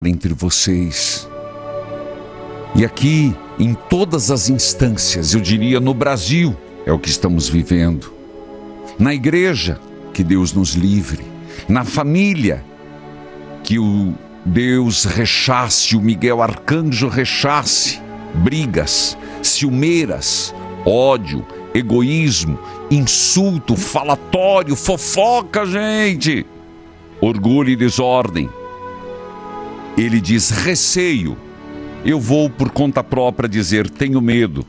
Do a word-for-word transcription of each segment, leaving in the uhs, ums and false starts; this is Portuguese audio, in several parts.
entre vocês. E aqui, em todas as instâncias, eu diria no Brasil, é o que estamos vivendo. Na igreja, que Deus nos livre. Na família, que o Deus rechace, o Miguel Arcanjo rechace brigas, ciumeiras, ódio, egoísmo, insulto, falatório, fofoca, gente, orgulho e desordem. Ele diz receio. Eu vou por conta própria dizer, tenho medo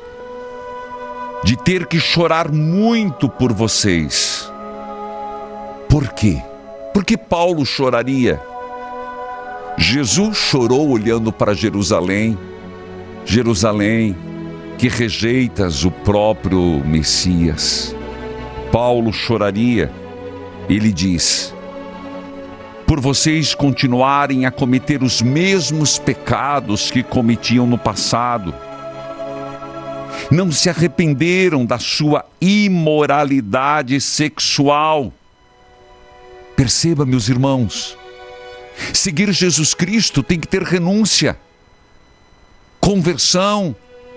de ter que chorar muito por vocês. Por quê? Porque Paulo choraria. Jesus chorou olhando para Jerusalém. Jerusalém, que rejeitas o próprio Messias. Paulo choraria. Ele diz, por vocês continuarem a cometer os mesmos pecados que cometiam no passado. Não se arrependeram da sua imoralidade sexual. Perceba, meus irmãos, seguir Jesus Cristo tem que ter renúncia, conversão,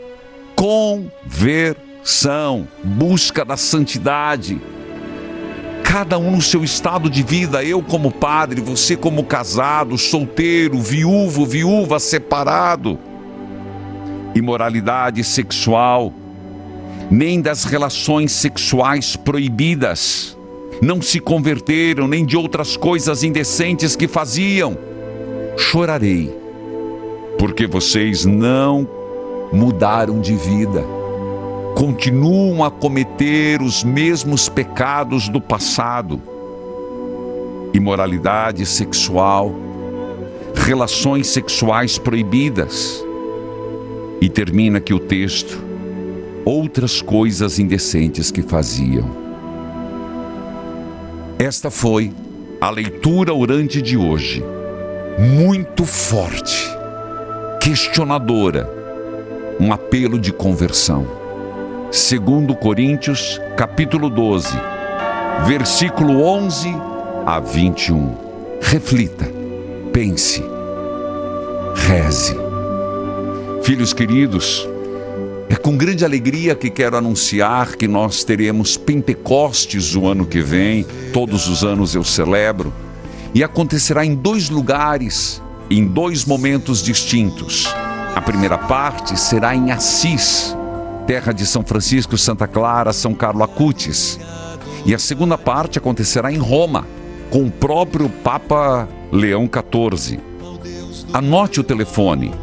conversão, busca da santidade. Cada um no seu estado de vida, eu como padre, você como casado, solteiro, viúvo, viúva, separado. Imoralidade sexual, nem das relações sexuais proibidas. Não se converteram, nem de outras coisas indecentes que faziam. Chorarei, porque vocês não mudaram de vida. Continuam a cometer os mesmos pecados do passado. Imoralidade sexual, relações sexuais proibidas. E termina aqui o texto, outras coisas indecentes que faziam. Esta foi a leitura orante de hoje, muito forte, questionadora, um apelo de conversão. Segundo Coríntios, capítulo doze, versículo onze a vinte e um. Reflita, pense, reze. Filhos queridos, é com grande alegria que quero anunciar que nós teremos Pentecostes o ano que vem. Todos os anos eu celebro. E acontecerá em dois lugares, em dois momentos distintos. A primeira parte será em Assis, terra de São Francisco, Santa Clara, São Carlo Acutis. E a segunda parte acontecerá em Roma, com o próprio Papa Leão quatorze. Anote o telefone.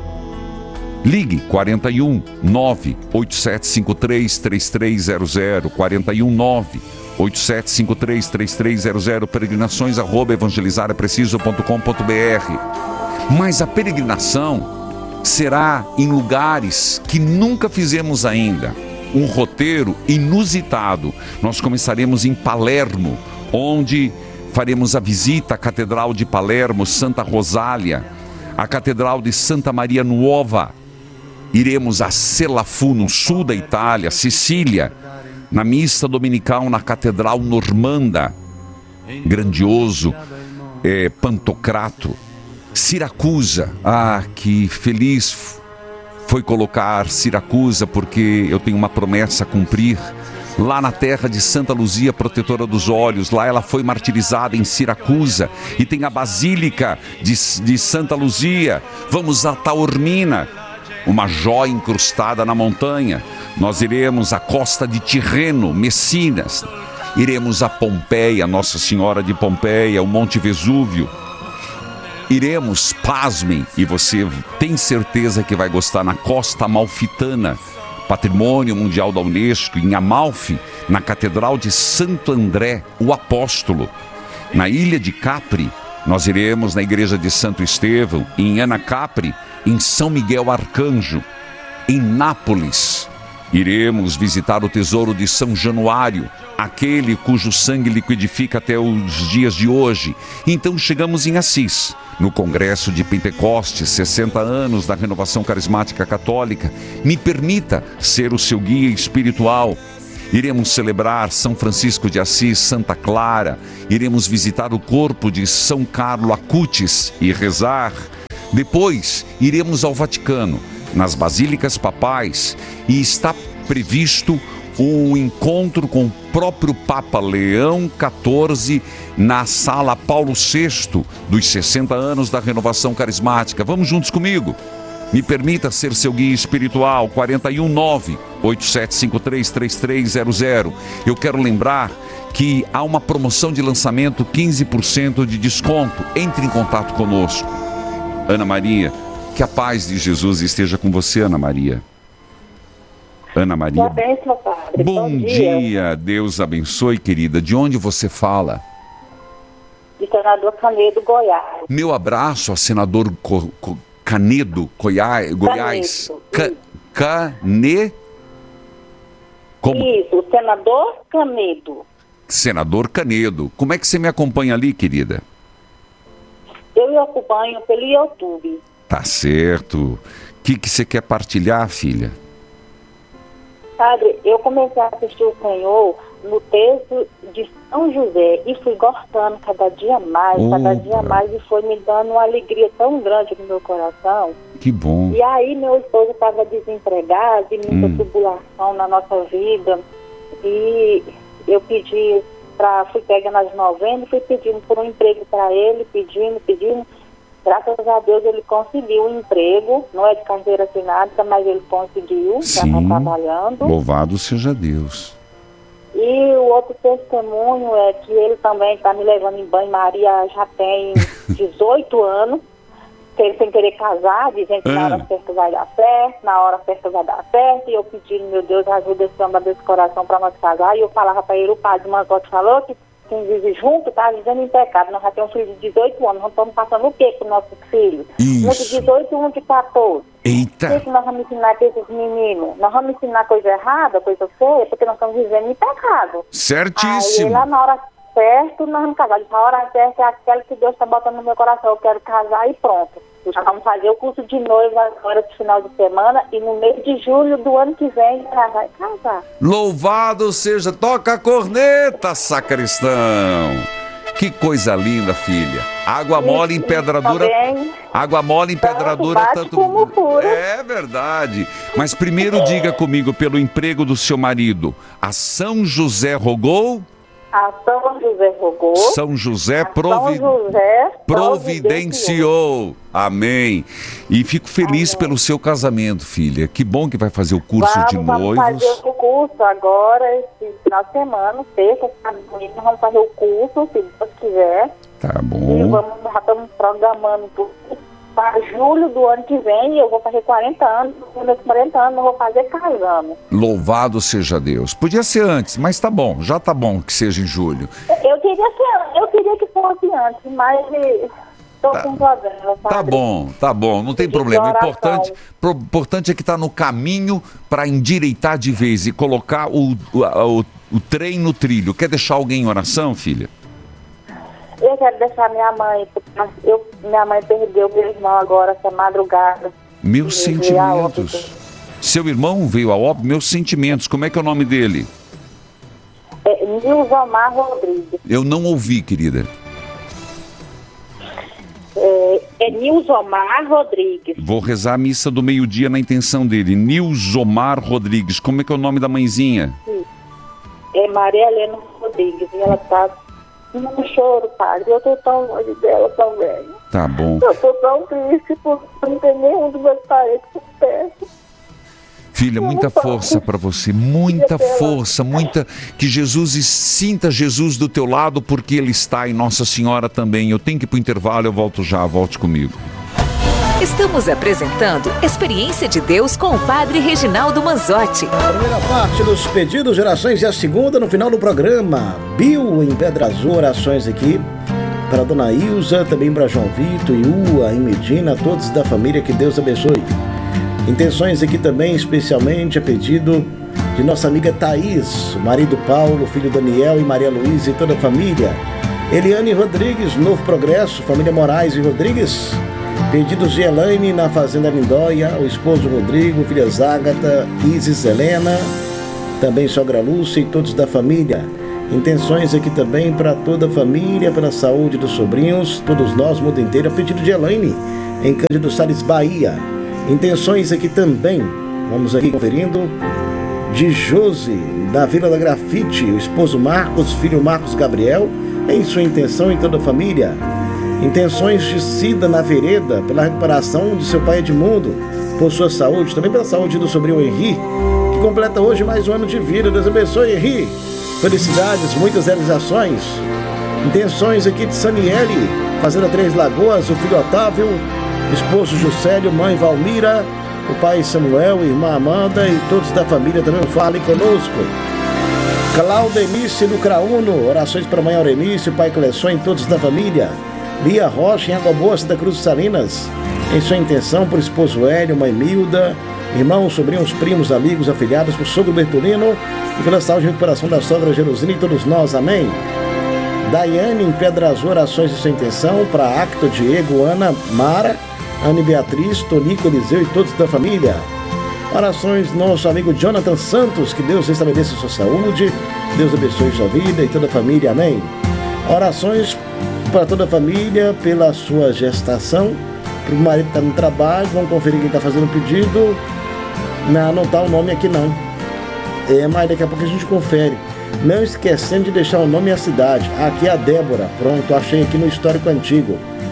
Ligue quarenta e um, nove oito sete cinco três, três três zero zero, quarenta e um, nove oito sete cinco três, três três zero zero, peregrinações arroba evangelizarepreciso ponto com ponto br. Mas a peregrinação será em lugares que nunca fizemos ainda. Um roteiro inusitado. Nós começaremos em Palermo, onde faremos a visita à Catedral de Palermo, Santa Rosália, a Catedral de Santa Maria Nuova. Iremos a Selafu, no sul da Itália, Sicília, na missa dominical na Catedral Normanda, grandioso é, Pantocrato. Siracusa, ah, que feliz foi colocar Siracusa, porque eu tenho uma promessa a cumprir. Lá na terra de Santa Luzia, protetora dos olhos, lá ela foi martirizada em Siracusa, e tem a Basílica de, de Santa Luzia. Vamos a Taormina, uma joia incrustada na montanha. Nós iremos à costa de Tirreno, Messinas. Iremos a Pompeia, Nossa Senhora de Pompeia, o Monte Vesúvio. Iremos, pasmem, e você tem certeza que vai gostar, na Costa Amalfitana, Patrimônio Mundial da Unesco, em Amalfi, na Catedral de Santo André, o Apóstolo. Na ilha de Capri, nós iremos na Igreja de Santo Estevão, em Anacapri, em São Miguel Arcanjo. Em Nápoles, iremos visitar o tesouro de São Januário, aquele cujo sangue liquidifica até os dias de hoje. Então chegamos em Assis, no Congresso de Pentecostes, sessenta anos da Renovação Carismática Católica. Me permita ser o seu guia espiritual. Iremos celebrar São Francisco de Assis, Santa Clara. Iremos visitar o corpo de São Carlo Acutis e rezar Depois, iremos ao Vaticano, nas Basílicas Papais, e está previsto um encontro com o próprio Papa Leão quatorze na Sala Paulo sexto dos sessenta anos da Renovação Carismática. Vamos juntos comigo? Me permita ser seu guia espiritual, quatro um nove, oito sete cinco três, três três zero zero. Eu quero lembrar que há uma promoção de lançamento, quinze por cento de desconto. Entre em contato conosco. Ana Maria, que a paz de Jesus esteja com você, Ana Maria. Ana Maria. Boa bem, meu padre. Bom, Bom dia. dia. Deus abençoe, querida. De onde você fala? De Senador Canedo, Goiás. Meu abraço a senador Co- Co- Canedo, Goiás. Goiás. Ca- Cane... Como? Isso, senador Canedo. Senador Canedo. Como é que você me acompanha ali, querida? Eu me acompanho pelo YouTube. Tá certo. O que, que você quer partilhar, filha? Padre, eu comecei a assistir o Senhor no texto de São José e fui gostando cada dia mais, Opa. cada dia mais, e foi me dando uma alegria tão grande no meu coração. Que bom. E aí meu esposo estava desempregado e muita Hum. tribulação na nossa vida. E eu pedi, pra, fui pegando as novenas, fui pedindo por um emprego para ele, pedindo, pedindo. Graças a Deus ele conseguiu um emprego, não é de carteira assinada, mas ele conseguiu, já está Sim. trabalhando. Louvado seja Deus. E o outro testemunho é que ele também está me levando em banho-maria já tem dezoito anos, que ele sem querer casar, dizendo que na hora Ah. certa vai dar certo, na hora certa vai dar certo, e eu pedindo, meu Deus, ajuda esse homem desse coração para nós casar, e eu falava para ele, o padre Manzotti falou que quem vive junto está vivendo em pecado. Nós já temos um filho de dezoito anos, nós estamos passando o quê com nossos filhos? Um de Isso. dezoito e um de quatorze. O que, Eita. que nós vamos ensinar para esses meninos? Nós vamos ensinar coisa errada, coisa feia, porque nós estamos vivendo em pecado. Aí Certíssimo. lá na hora certa, nós vamos casar. A hora certa é aquela que Deus está botando no meu coração. Eu quero casar e pronto. Já vamos fazer o curso de noiva agora de final de semana e no mês de julho do ano que vem já vai casar. Louvado seja, toca a corneta, sacristão. Que coisa linda, filha. Água mole em pedra dura. Também, Água mole em pedra tanto dura, bate tanto. como fura. É verdade. Mas primeiro diga comigo, pelo emprego do seu marido, a São José rogou? a São José rogou. São José, a provi... São José providenciou. Amém. E fico feliz Amém. pelo seu casamento, filha. Que bom que vai fazer o curso Vamos, de vamos noivos. fazer o curso agora, esse final de semana, sexta, sábado, domingo, nós vamos fazer o curso, se Deus quiser. Tá E bom. vamos, já estamos programando tudo para julho do ano que vem. E eu vou fazer quarenta anos, nos meus quarenta anos eu vou fazer casando. Louvado seja Deus. Podia ser antes, mas tá bom. Já tá bom que seja em julho. Eu queria, ser, eu queria que fosse antes, mas estou Tá. com problema. Tá padre. bom, tá bom. Não tem De problema. O oração. importante, pro- importante é que tá no caminho para endireitar de vez e colocar o, o, o, o trem no trilho. Quer deixar alguém em oração, filha? Eu quero deixar minha mãe, porque eu, minha mãe perdeu meu irmão agora essa madrugada. Meus Ele veio a sentimentos. óbito. Seu irmão veio a óbito, meus sentimentos. Como é que é o nome dele? É Nilzomar Rodrigues. Eu não ouvi, querida. É, é Nilzomar Rodrigues. Vou rezar a missa do meio-dia na intenção dele. Nilzomar Rodrigues. Como é que é o nome da mãezinha? É Maria Helena Rodrigues. E ela tá no choro, padre. Eu tô tão longe dela também. Tá bom. Eu tô tão triste porque não tem nenhum dos meus parentes por perto. Filha, muita força para você, muita força, muita... Que Jesus e sinta Jesus do teu lado, porque Ele está em Nossa Senhora também. Eu tenho que ir para o intervalo, eu volto já, volte comigo. Estamos apresentando Experiência de Deus com o Padre Reginaldo Manzotti. A primeira parte dos pedidos de orações e a segunda no final do programa. Bill em Pedra Azul, orações aqui para a Dona Ilza, também para João Vitor, Iua em Medina, todos da família, que Deus abençoe. Intenções aqui também, especialmente a pedido de nossa amiga Thaís, o marido Paulo, o filho Daniel e Maria Luísa e toda a família. Eliane Rodrigues, Novo Progresso, família Moraes e Rodrigues. Pedidos de Elaine na Fazenda Lindóia, o esposo Rodrigo, filhas Ágata, Isis Helena, também sogra Lúcia e todos da família. Intenções aqui também para toda a família, pela saúde dos sobrinhos, todos nós, mundo inteiro, a pedido de Elaine, em Cândido Salles, Bahia. Intenções aqui também, vamos aqui conferindo, de Josi, da Vila da Grafite, o esposo Marcos, filho Marcos Gabriel, em sua intenção e toda a família. Intenções de Cida na Vereda, pela recuperação de seu pai Edmundo, por sua saúde, também pela saúde do sobrinho Henri, que completa hoje mais um ano de vida. Deus abençoe, Henri. Felicidades, muitas realizações. Intenções aqui de Saniele, Fazenda Três Lagoas, o filho Otávio, esposo Juscelio, mãe Valmira, o pai Samuel, irmã Amanda e todos da família também falem conosco. Claudenice do Crauno, orações para a mãe Aurenice, o pai Clesson e todos da família. Lia Rocha, em Água Boa, Santa Cruz de Salinas, em sua intenção por esposo Hélio, mãe Milda, irmãos, sobrinhos, primos, amigos, afilhados, por sogro Bertolino e pela saúde e recuperação da sogra Jerusine e todos nós, amém. Daiane, em Pedra Azul, orações de sua intenção para Acto, Diego, Ana, Mara, Ana Beatriz, Tonico, Eliseu e todos da família. Orações nosso amigo Jonathan Santos, que Deus restabeleça sua saúde, Deus abençoe sua vida e toda a família, amém. Orações para toda a família, pela sua gestação, para o marido que está no trabalho, vamos conferir quem está fazendo o pedido. Não, não está o nome aqui não, é, mas daqui a pouco a gente confere. Não esquecendo de deixar o nome e a cidade. Aqui é a Débora, pronto, achei aqui no histórico antigo.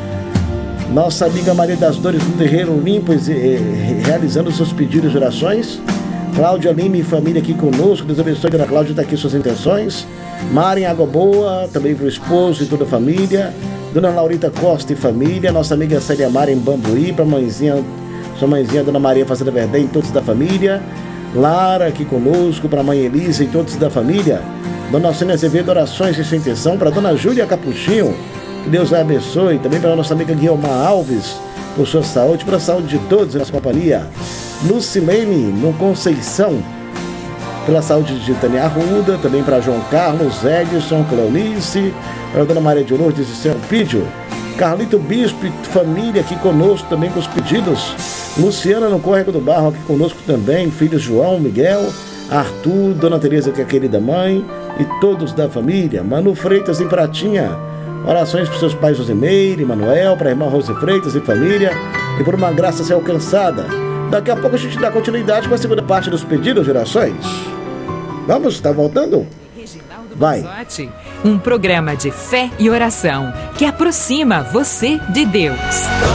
Nossa amiga Maria das Dores do Terreiro Limpo, realizando seus pedidos e orações. Cláudia Lima e família aqui conosco, Deus abençoe, Dona Cláudia está aqui suas intenções. Mara em Água Boa, também para o esposo e toda a família. Dona Laurita Costa e família. Nossa amiga Célia Mara em Bambuí, para a mãezinha, sua mãezinha Dona Maria Fazenda Verdém e todos da família. Lara aqui conosco, para a mãe Elisa e todos da família. Dona Alcânia Azevedo, orações e sua intenção para Dona Júlia Capuchinho, que Deus a abençoe. Também para a nossa amiga Guilmar Alves, por sua saúde, para a saúde de todos e nossa companhia. Lucilene, no Conceição, pela saúde de Tânia Arruda. Também para João Carlos, Edson, Cleonice, para a Dona Maria de Lourdes e seu Pídio. Carlito Bispo e família aqui conosco também com os pedidos. Luciana no Córrego do Barro aqui conosco também. Filhos João, Miguel, Arthur, Dona Tereza, que é a querida mãe, e todos da família. Manu Freitas em Pratinha, orações para seus pais Josimeire, Manuel, para a irmã Rose Freitas e família, e por uma graça ser alcançada. Daqui a pouco a gente dá continuidade com a segunda parte dos pedidos de orações. Vamos, está voltando? Vai. Um programa de fé e oração que aproxima você de Deus.